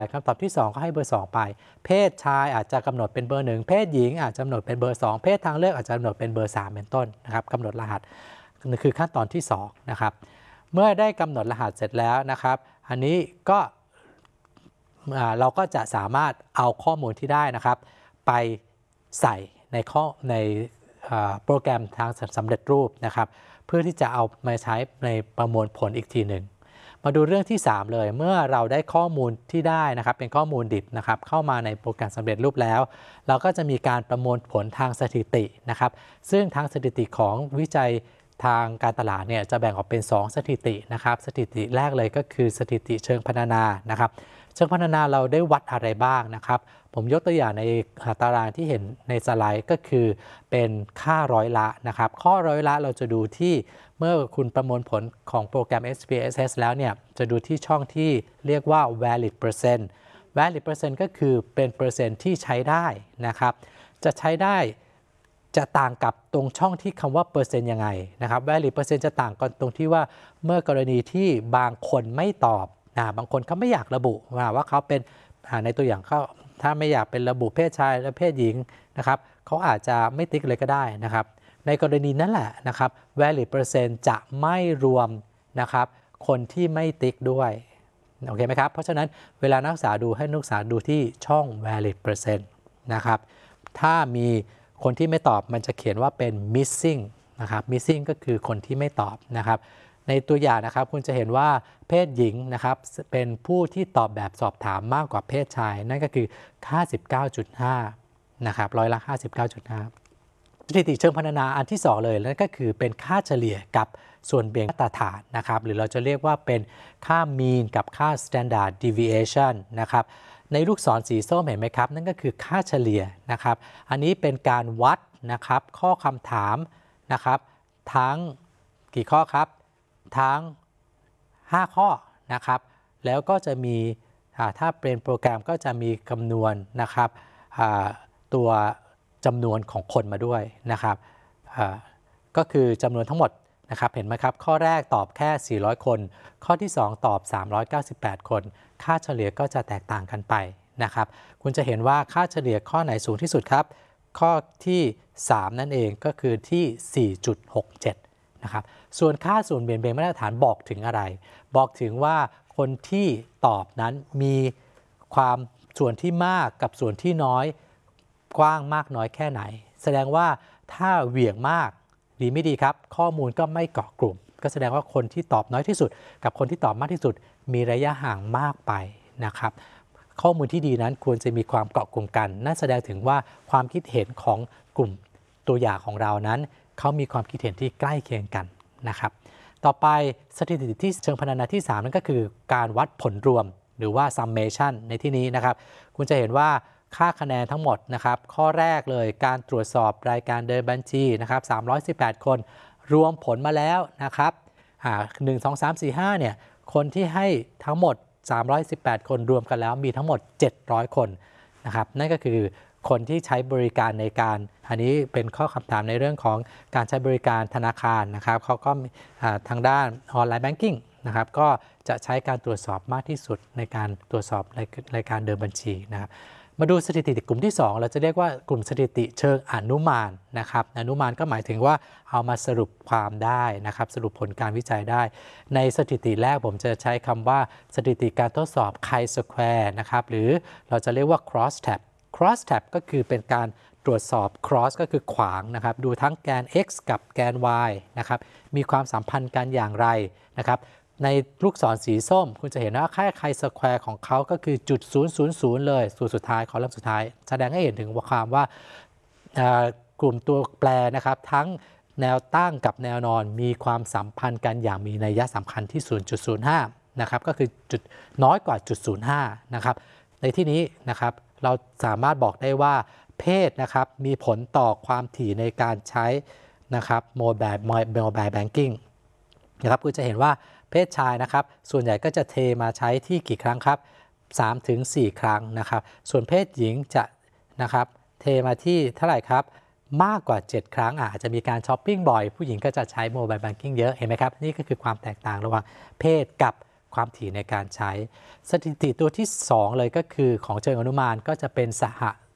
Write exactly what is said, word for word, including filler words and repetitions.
คำตอบที่สองก็ให้เบอร์สองไปเพศชายอาจจะกำหนดเป็นเบอร์หนึ่งเพศหญิงอาจจะกำหนดเป็นเบอร์สองเพศทางเลือกอาจจะกำหนดเป็นเบอร์สามเป็นต้นนะครับกำหนดรหัสนี่คือขั้นตอนที่สองนะครับเมื่อได้กำหนดรหัสเสร็จแล้วนะครับอันนี้ก็เราก็จะสามารถเอาข้อมูลที่ได้นะครับไปใส่ในข้อในโปรแกรมทางสำเร็จรูปนะครับเพื่อที่จะเอามาใช้ในประมวลผลอีกทีหนึ่งมาดูเรื่องที่สามเลยเมื่อเราได้ข้อมูลที่ได้นะครับเป็นข้อมูลดิบนะครับเข้ามาในโปรแกรมสำเร็จรูปแล้วเราก็จะมีการประมวลผลทางสถิตินะครับซึ่งทางสถิติของวิจัยทางการตลาดเนี่ยจะแบ่งออกเป็นสองสถิตินะครับสถิติแรกเลยก็คือสถิติเชิงพรรณนานะครับเชิงพรรณนาเราได้วัดอะไรบ้างนะครับผมยกตัวอย่างในตารางที่เห็นในสไลด์ก็คือเป็นค่าร้อยละนะครับข้อร้อยละเราจะดูที่เมื่อคุณประมวลผลของโปรแกรม เอส พี เอส เอส แล้วเนี่ยจะดูที่ช่องที่เรียกว่า valid percent valid percent ก็คือเป็นเปอร์เซ็นต์ที่ใช้ได้นะครับจะใช้ได้จะต่างกับตรงช่องที่คำว่าเปอร์เซ็นต์ยังไงนะครับ valid percent จะต่างกันตรงที่ว่าเมื่อกรณีที่บางคนไม่ตอบนะบางคนเขาไม่อยากระบุว่าเขาเป็นในตัวอย่างเขาถ้าไม่อยากเป็นระบุเพศชายและเพศหญิงนะครับเขาอาจจะไม่ติ๊กเลยก็ได้นะครับในกรณีนั้นแหละนะครับ valid percent จะไม่รวมนะครับคนที่ไม่ติ๊กด้วยโอเคไหมครับเพราะฉะนั้นเวลานักศึกษาดูให้นักศึกษาดูที่ช่อง valid percent นะครับถ้ามีคนที่ไม่ตอบมันจะเขียนว่าเป็น missing นะครับ missing ก็คือคนที่ไม่ตอบนะครับในตัวอย่างนะครับคุณจะเห็นว่าเพศหญิงนะครับเป็นผู้ที่ตอบแบบสอบถามมากกว่าเพศชายนั่นก็คือ ห้าสิบเก้าจุดห้า นะครับร้อยละ ห้าสิบเก้าจุดห้า สถิติเชิงพรรณนาอันที่สองเลยนั่นก็คือเป็นค่าเฉลี่ยกับส่วนเบี่ยงมาตรฐานนะครับหรือเราจะเรียกว่าเป็นค่า mean กับค่า standard deviation นะครับในลูกศรสีส้มเห็นไหมครับนั่นก็คือค่าเฉลี่ยนะครับอันนี้เป็นการวัดนะครับข้อคำถามนะครับทั้งกี่ข้อครับทั้งห้าข้อนะครับแล้วก็จะมีถ้าเป็นโปรแกรมก็จะมีคำนวณนะครับตัวจำนวนของคนมาด้วยนะครับก็คือจำนวนทั้งหมดนะครับเห็นไหมครับข้อแรกตอบแค่สี่ร้อยคนข้อที่สองตอบสามร้อยเก้าสิบแปดคนค่าเฉลี่ยก็จะแตกต่างกันไปนะครับคุณจะเห็นว่าค่าเฉลี่ยข้อไหนสูงที่สุดครับข้อที่สามนั่นเองก็คือที่ สี่จุดหกเจ็ด นะครับส่วนค่าส่วนเบี่ยงเบนมาตรฐานบอกถึงอะไรบอกถึงว่าคนที่ตอบนั้นมีความส่วนที่มากกับส่วนที่น้อยกว้างมากน้อยแค่ไหนแสดงว่าถ้าเหวี่ยงมากดีไม่ดีครับข้อมูลก็ไม่เกาะกลุ่มก็แสดงว่าคนที่ตอบน้อยที่สุดกับคนที่ตอบมากที่สุดมีระยะห่างมากไปนะครับข้อมูลที่ดีนั้นควรจะมีความเกาะกลุ่มกันนั่นแสดงถึงว่าความคิดเห็นของกลุ่มตัวอย่างของเรานั้นเขามีความคิดเห็นที่ใกล้เคียงกันนะครับต่อไปสถิติที่เชิงพรรณนาที่สามนั่นก็คือการวัดผลรวมหรือว่า summation ในที่นี้นะครับคุณจะเห็นว่าค่าคะแนนทั้งหมดนะครับข้อแรกเลยการตรวจสอบรายการเดินบัญชีนะครับสามร้อยสิบแปดคนรวมผลมาแล้วนะครับหนึ่ง สอง สาม สี่ ห้าเนี่ยคนที่ให้ทั้งหมดสามร้อยสิบแปดคนรวมกันแล้วมีทั้งหมดเจ็ดร้อยคนนะครับนั่นก็คือคนที่ใช้บริการในการอันนี้เป็นข้อคำถามในเรื่องของการใช้บริการธนาคารนะครับเขาก็ทางด้านออนไลน์แบงกิ้งนะครับก็จะใช้การตรวจสอบมากที่สุดในการตรวจสอบรายการเดินบัญชีนะครับมาดูสถิติกลุ่มที่สองเราจะเรียกว่ากลุ่มสถิติเชิงอนุมานนะครับอนุมานก็หมายถึงว่าเอามาสรุปความได้นะครับสรุปผลการวิจัยได้ในสถิติแรกผมจะใช้คำว่าสถิติการทดสอบ chi-square นะครับหรือเราจะเรียกว่า cross tab cross tab ก็คือเป็นการตรวจสอบ cross ก็คือขวางนะครับดูทั้งแกน x กับแกน y นะครับมีความสัมพันธ์กันอย่างไรนะครับในลูกศรสีส้มคุณจะเห็นว่าค่าไคสแควร์ของเขาก็คือจุดศูนย์ ศูนย์ ศูนย์เลยสูตรสุดท้ายคอลัมน์สุดท้ายแสดงให้เห็นถึงความว่ากลุ่มตัวแปรนะครับทั้งแนวตั้งกับแนวนอนมีความสัมพันธ์กันอย่างมีนัยสำคัญที่ ศูนย์จุดศูนย์ห้า นะครับก็คือจุดน้อยกว่าจุดศูนย์ห้านะครับในที่นี้นะครับเราสามารถบอกได้ว่าเพศนะครับมีผลต่อความถี่ในการใช้นะครับโมบายโมบายแบงกิ้งนะครับคุณจะเห็นว่าเพศชายนะครับส่วนใหญ่ก็จะเทมาใช้ที่กี่ครั้งครับ สามถึงสี่ ครั้งนะครับส่วนเพศหญิงจะนะครับเทมาที่เท่าไหร่ครับมากกว่าเจ็ดครั้งอาจจะมีการช้อปปิ้งบ่อยผู้หญิงก็จะใช้โมบายแบงกิ้งเยอะเห็นไหมครับนี่ก็คือความแตกต่างระหว่างเพศกับความถี่ในการใช้สถิติตัวที่สองเลยก็คือของเชิงอนุมานก็จะเป็นสห